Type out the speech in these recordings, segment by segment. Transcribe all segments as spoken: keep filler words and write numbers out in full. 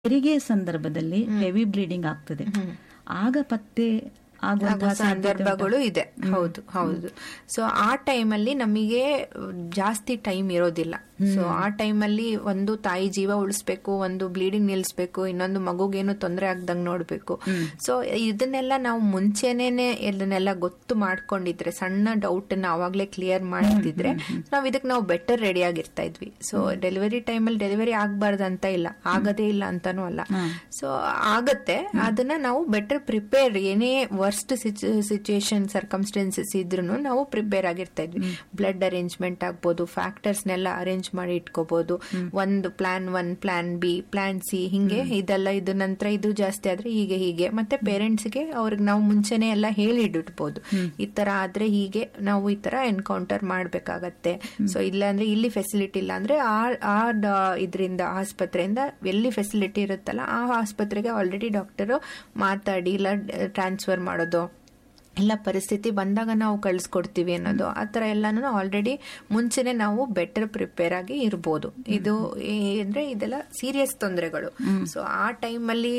ಹೆರಿಗೆ ಸಂದರ್ಭದಲ್ಲಿ heavy bleeding ಆಗ್ತದೆ, ಆಗ ಪತ್ತೆ ಆಗುವಂತಹ ಸಂದರ್ಭಗಳು ಇದೆ. ಹೌದು ಹೌದು ಸೊ ಆ ಟೈಮಲ್ಲಿ ನಮಗೆ ಜಾಸ್ತಿ ಟೈಮ್ ಇರೋದಿಲ್ಲ. ಸೊ ಆ ಟೈಮಲ್ಲಿ ಒಂದು ತಾಯಿ ಜೀವ ಉಳಿಸ್ಬೇಕು, ಒಂದು ಬ್ಲೀಡಿಂಗ್ ನಿಲ್ಲಿಸ್ಬೇಕು, ಇನ್ನೊಂದು ಮಗುಗೇನು ತೊಂದರೆ ಆಗ್ದಂಗ್ ನೋಡ್ಬೇಕು. ಸೊ ಇದನ್ನೆಲ್ಲ ನಾವು ಮುಂಚೆನೇನೆ ಇದನ್ನೆಲ್ಲ ಗೊತ್ತು ಮಾಡ್ಕೊಂಡಿದ್ರೆ, ಸಣ್ಣ ಡೌಟ್ ನ ಅವಾಗ್ಲೇ ಕ್ಲಿಯರ್ ಮಾಡ್ತಿದ್ರೆ ನಾವ್ ಇದಕ್ ನಾವು ಬೆಟರ್ ರೆಡಿ ಆಗಿರ್ತಾ ಇದ್ವಿ. ಸೊ ಡೆಲಿವರಿ ಟೈಮಲ್ಲಿ ಡೆಲಿವರಿ ಆಗ್ಬಾರ್ದಂತ ಇಲ್ಲ, ಆಗದೇ ಇಲ್ಲ ಅಂತಾನೂ ಅಲ್ಲ. ಸೊ ಆಗತ್ತೆ, ಅದನ್ನ ನಾವು ಬೆಟರ್ ಪ್ರಿಪೇರ್, ಏನೇ ವರ್ಸ್ಟ್ ಸಿಚುಯೇಷನ್ ಸರ್ಕಮ್ಸ್ಟೆನ್ಸಸ್ ಇದ್ರೂ ನಾವು ಪ್ರಿಪೇರ್ ಆಗಿರ್ತಾ ಇದ್ವಿ. ಬ್ಲಡ್ ಅರೇಂಜ್ಮೆಂಟ್ ಆಗ್ಬೋದು, ಫ್ಯಾಕ್ಟರ್ಸ್ ನೆಲ್ಲ ಅರೇಂಜ್ ಮಾಡಿ ಇಟ್ಕೋಬಹುದು. ಒಂದು plan one, plan B, plan C, ಹಿಂಗೆ ಇದೆಲ್ಲ. ಇದು ನಂತರ ಇದು ಜಾಸ್ತಿ ಆದ್ರೆ ಹೀಗೆ ಹೀಗೆ ಮತ್ತೆ ಪೇರೆಂಟ್ಸ್ಗೆ ಅವ್ರಿಗೆ ನಾವು ಮುಂಚೆನೆ ಎಲ್ಲ ಹೇಳಿಡ್ಬೋದು, ಈ ತರ ಆದ್ರೆ ಹೀಗೆ ನಾವು ಈ ತರ ಎನ್ಕೌಂಟರ್ ಮಾಡ್ಬೇಕಾಗತ್ತೆ. ಸೊ ಇಲ್ಲ ಅಂದ್ರೆ ಇಲ್ಲಿ ಫೆಸಿಲಿಟಿ ಇಲ್ಲ ಅಂದ್ರೆ ಆ ಇದರಿಂದ ಆಸ್ಪತ್ರೆಯಿಂದ ಎಲ್ಲಿ ಫೆಸಿಲಿಟಿ ಇರುತ್ತಲ್ಲ ಆ ಆಸ್ಪತ್ರೆಗೆ ಆಲ್ರೆಡಿ ಡಾಕ್ಟರ್ ಮಾತಾಡಿ ಇಲ್ಲ ಟ್ರಾನ್ಸ್ಫರ್ ಮಾಡೋದು, ಎಲ್ಲ ಪರಿಸ್ಥಿತಿ ಬಂದಾಗ ನಾವು ಕಳಿಸ್ಕೊಡ್ತೀವಿ ಅನ್ನೋದು, ಆ ತರ ಎಲ್ಲಾನು ಆಲ್ರೆಡಿ ಮುಂಚೆನೆ ನಾವು ಬೆಟರ್ ಪ್ರಿಪೇರ್ ಆಗಿ ಇರ್ಬೋದು. ಇದು ಅಂದ್ರೆ ಇದೆಲ್ಲ ಸೀರಿಯಸ್ ತೊಂದರೆಗಳು. ಸೊ ಆ ಟೈಮಲ್ಲಿ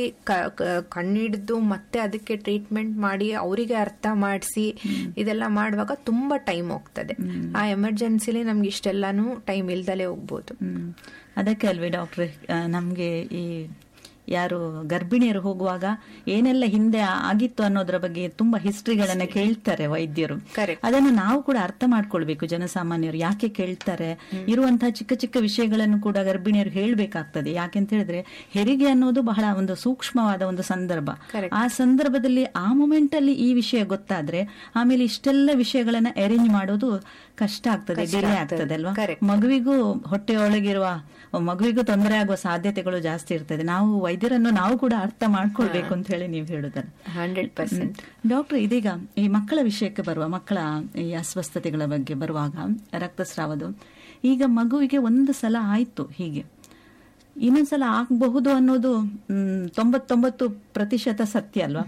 ಕಣ್ಣಿಡ್ದು ಮತ್ತೆ ಅದಕ್ಕೆ ಟ್ರೀಟ್ಮೆಂಟ್ ಮಾಡಿ ಅವರಿಗೆ ಅರ್ಥ ಮಾಡಿಸಿ ಇದೆಲ್ಲ ಮಾಡುವಾಗ ತುಂಬಾ ಟೈಮ್ ಹೋಗ್ತದೆ. ಆ ಎಮರ್ಜೆನ್ಸಿಲಿ ನಮ್ಗೆ ಇಷ್ಟೆಲ್ಲಾನು ಟೈಮ್ ಇಲ್ದಲೇ ಹೋಗ್ಬೋದು. ಅದಕ್ಕೆ ಅಲ್ವೇ ಡಾಕ್ಟ್ರೆ ನಮ್ಗೆ ಈ ಯಾರು ಗರ್ಭಿಣಿಯರು ಹೋಗುವಾಗ ಏನೆಲ್ಲ ಹಿಂದೆ ಆಗಿತ್ತು ಅನ್ನೋದ್ರ ಬಗ್ಗೆ ತುಂಬಾ ಹಿಸ್ಟ್ರಿಗಳನ್ನ ಕೇಳ್ತಾರೆ ವೈದ್ಯರು. ಅದನ್ನು ನಾವು ಕೂಡ ಅರ್ಥ ಮಾಡ್ಕೊಳ್ಬೇಕು ಜನಸಾಮಾನ್ಯರು. ಯಾಕೆ ಕೇಳ್ತಾರೆ, ಇರುವಂತಹ ಚಿಕ್ಕ ಚಿಕ್ಕ ವಿಷಯಗಳನ್ನು ಕೂಡ ಗರ್ಭಿಣಿಯರು ಹೇಳ್ಬೇಕಾಗ್ತದೆ. ಯಾಕೆಂತ ಹೇಳಿದ್ರೆ ಹೆರಿಗೆ ಅನ್ನೋದು ಬಹಳ ಒಂದು ಸೂಕ್ಷ್ಮವಾದ ಒಂದು ಸಂದರ್ಭ. ಆ ಸಂದರ್ಭದಲ್ಲಿ ಆ ಮೊಮೆಂಟ್ ಅಲ್ಲಿ ಈ ವಿಷಯ ಗೊತ್ತಾದ್ರೆ ಆಮೇಲೆ ಇಷ್ಟೆಲ್ಲ ವಿಷಯಗಳನ್ನ ಅರೇಂಜ್ ಮಾಡೋದು ಕಷ್ಟ ಆಗ್ತದೆ, ಡಿಲೇ ಆಗ್ತದೆ ಅಲ್ವಾ. ಮಗುವಿಗೂ ಹೊಟ್ಟೆಯೊಳಗಿರುವ ಮಗುವಿಗೂ ತೊಂದರೆ ಆಗುವ ಸಾಧ್ಯತೆಗಳು ಜಾಸ್ತಿ ಇರ್ತದೆ. ನಾವು ವೈದ್ಯರನ್ನು ನಾವು ಕೂಡ ಅರ್ಥ ಮಾಡ್ಕೊಳ್ಬೇಕು ಅಂತ ಹೇಳಿ ನೀವು ಹೇಳುದಲ್ಲ. ಹಂಡ್ರೆಡ್ ಪರ್ಸೆಂಟ್ ಡಾಕ್ಟರ್, ಇದೀಗ ಈ ಮಕ್ಕಳ ವಿಷಯಕ್ಕೆ ಬರುವ, ಮಕ್ಕಳ ಈ ಅಸ್ವಸ್ಥತೆಗಳ ಬಗ್ಗೆ ಬರುವಾಗ ರಕ್ತಸ್ರಾವದು, ಈಗ ಮಗುವಿಗೆ ಒಂದು ಸಲ ಆಯ್ತು, ಹೀಗೆ ಇನ್ನೊಂದ್ಸಲ ಆಗಬಹುದು ಅನ್ನೋದು ತೊಂಬತ್ತೊಂಬತ್ತು ಪ್ರತಿಶತ ಸತ್ಯ ಅಲ್ವಾ.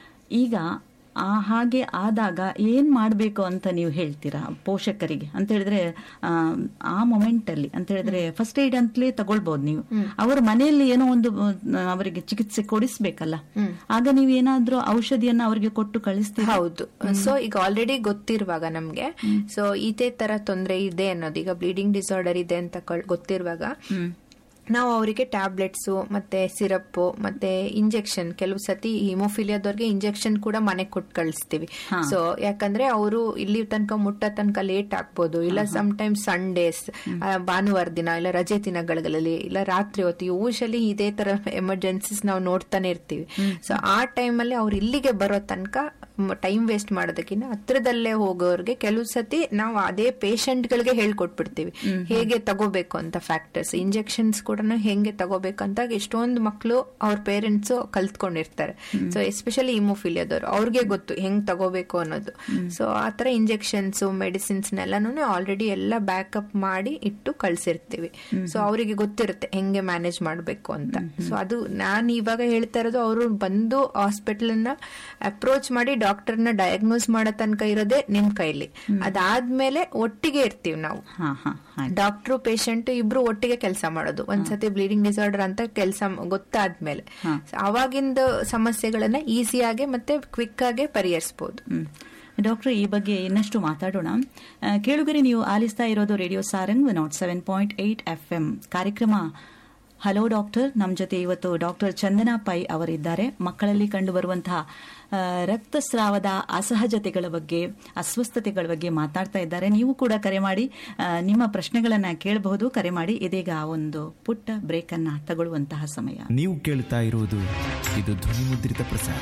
ಈಗ ಆ ಹಾಗೆ ಆದಾಗ ಏನ್ ಮಾಡ್ಬೇಕು ಅಂತ ನೀವು ಹೇಳ್ತೀರಾ ಪೋಷಕರಿಗೆ? ಅಂತ ಹೇಳಿದ್ರೆ ಆ ಮೊಮೆಂಟ್ ಅಲ್ಲಿ ಅಂತ ಹೇಳಿದ್ರೆ ಫಸ್ಟ್ ಏಡ್ ಅಂತಲೇ ತಗೊಳ್ಬಹುದು ನೀವು. ಅವರ ಮನೆಯಲ್ಲಿ ಏನೋ ಒಂದು ಅವರಿಗೆ ಚಿಕಿತ್ಸೆ ಕೊಡಿಸ್ಬೇಕಲ್ಲ, ಆಗ ನೀವು ಏನಾದ್ರೂ ಔಷಧಿಯನ್ನ ಅವರಿಗೆ ಕೊಟ್ಟು ಕಳಿಸ್ತೀರಾ? ಹೌದು. ಸೊ ಈಗ ಆಲ್ರೆಡಿ ಗೊತ್ತಿರುವಾಗ ನಮ್ಗೆ, ಸೊ ಇದೇ ತರ ತೊಂದರೆ ಇದೆ ಅನ್ನೋದು, ಈಗ ಬ್ಲೀಡಿಂಗ್ ಡಿಸಾರ್ಡರ್ ಇದೆ ಅಂತ ಗೊತ್ತಿರುವಾಗ ನಾವು ಅವರಿಗೆ ಟ್ಯಾಬ್ಲೆಟ್ಸ್ ಮತ್ತೆ ಸಿರಪ್ ಮತ್ತೆ ಇಂಜೆಕ್ಷನ್, ಕೆಲವು ಸತಿ ಹಿಮೋಫಿಲಿಯಾದವ್ರಿಗೆ ಇಂಜೆಕ್ಷನ್ ಕೂಡ ಮನೆಗೆ ಕೊಟ್ಟು ಕಳಿಸ್ತೀವಿ. ಸೊ ಯಾಕಂದ್ರೆ ಅವರು ಇಲ್ಲಿ ತನಕ ಮುಟ್ಟ ತನಕ ಲೇಟ್ ಆಗ್ಬೋದು, ಇಲ್ಲ ಸಮ್ ಟೈಮ್ಸ್ ಸಂಡೇಸ್, ಭಾನುವಾರ ದಿನ ಇಲ್ಲ ರಜೆ ದಿನಗಳಲ್ಲಿ ಇಲ್ಲ ರಾತ್ರಿ ಹೊತ್ತು, ಯೂಶಲಿ ಇದೇ ತರ ಎಮರ್ಜೆನ್ಸೀಸ್ ನಾವು ನೋಡ್ತಾನೆ ಇರ್ತೀವಿ. ಸೊ ಆ ಟೈಮಲ್ಲಿ ಅವ್ರು ಇಲ್ಲಿಗೆ ಬರೋ ತನಕ ಟೈಮ್ ವೇಸ್ಟ್ ಮಾಡೋದಕ್ಕಿಂತ ಹತ್ರದಲ್ಲೇ ಹೋಗೋರ್ಗೆ ಕೆಲವು ಸತಿ ನಾವು ಅದೇ ಪೇಷಂಟ್ ಗಳಿಗೆ ಹೇಳ್ಕೊಟ್ಬಿಡ್ತೀವಿ ಹೇಗೆ ತಗೋಬೇಕು ಅಂತ, ಫ್ಯಾಕ್ಟರ್ಸ್ ಇಂಜೆಕ್ಷನ್ಸ್ ಕೂಡ ಹೆಂಗೆ ತಗೋಬೇಕಂತ ಎಷ್ಟೊಂದು ಮಕ್ಕಳು ಅವ್ರ ಪೇರೆಂಟ್ಸ್ ಕಲ್ತ್ಕೊಂಡಿರ್ತಾರೆ. ಸೊ ಎಸ್ಪೆಷಲಿ ಹಿಮೋಫಿಲಿಯಾದವ್ರು, ಅವ್ರಿಗೆ ಗೊತ್ತು ಹೆಂಗ್ ತಗೋಬೇಕು ಅನ್ನೋದು. ಸೊ ಆತರ ಇಂಜೆಕ್ಷನ್ಸ್ ಮೆಡಿಸಿನ್ಸ್ ನೆಲ್ಲಾನು ಆಲ್ರೆಡಿ ಎಲ್ಲ ಬ್ಯಾಕಪ್ ಮಾಡಿ ಇಟ್ಟು ಕಳ್ಸಿರ್ತೀವಿ. ಸೊ ಅವರಿಗೆ ಗೊತ್ತಿರುತ್ತೆ ಹೆಂಗೆ ಮ್ಯಾನೇಜ್ ಮಾಡ್ಬೇಕು ಅಂತ. ಸೊ ಅದು ನಾನು ಇವಾಗ ಹೇಳ್ತಾ ಇರೋದು, ಅವರು ಬಂದು ಹಾಸ್ಪಿಟಲ್ ನ ಅಪ್ರೋಚ್ ಮಾಡಿ ಡಾಕ್ಟರ್ನ ಡಯಾಗ್ನೋಸ್ ಮಾಡೋ ತನಕ ಇರೋದೇ ನಿಮ್ ಕೈಲಿ. ಅದಾದ್ಮೇಲೆ ಒಟ್ಟಿಗೆ ಇರ್ತೀವಿ ನಾವು, ಡಾಕ್ಟರ್ ಪೇಷಂಟ್ ಇಬ್ರು ಒಟ್ಟಿಗೆ ಕೆಲಸ ಮಾಡೋದು. ಒಂದ್ಸತಿ ಬ್ಲೀಡಿಂಗ್ ಡಿಸಾರ್ಡರ್ ಅಂತ ಕೆಲಸ ಗೊತ್ತಾದ್ಮೇಲೆ ಅವಾಗಿಂದ ಸಮಸ್ಯೆಗಳನ್ನ ಈಸಿಯಾಗಿ ಮತ್ತೆ ಕ್ವಿಕ್ ಆಗಿ ಪರಿಹರಿಸಬಹುದು. ಡಾಕ್ಟರ್, ಈ ಬಗ್ಗೆ ಇನ್ನಷ್ಟು ಮಾತಾಡೋಣ. ಕೇಳುಗರೆ, ನೀವು ಆಲಿಸ್ತಾ ಇರೋದು radio Sarang not seven point eight F M ಕಾರ್ಯಕ್ರಮ ಹಲೋ ಡಾಕ್ಟರ್. ನಮ್ಮ ಜೊತೆ ಇವತ್ತು ಡಾಕ್ಟರ್ ಚಂದನಾ ಪೈ ಅವರಿದ್ದಾರೆ. ಮಕ್ಕಳಲ್ಲಿ ಕಂಡುಬರುವಂತಹ ರಕ್ತಸ್ರಾವದ ಅಸಹಜತೆಗಳ ಬಗ್ಗೆ, ಅಸ್ವಸ್ಥತೆಗಳ ಬಗ್ಗೆ ಮಾತಾಡ್ತಾ ಇದ್ದಾರೆ. ನೀವು ಕೂಡ ಕರೆ ಮಾಡಿ ನಿಮ್ಮ ಪ್ರಶ್ನೆಗಳನ್ನ ಕೇಳಬಹುದು. ಕರೆ ಮಾಡಿ. ಇದೀಗ ಒಂದು ಪುಟ್ಟ ಬ್ರೇಕ್ ಅನ್ನ ತಗೊಳ್ಳುವಂತಹ ಸಮಯ. ನೀವು ಕೇಳ್ತಾ ಇರುವುದು ಇದು ಧ್ವನಿ ಮುದ್ರಿತ ಪ್ರಸಾರ.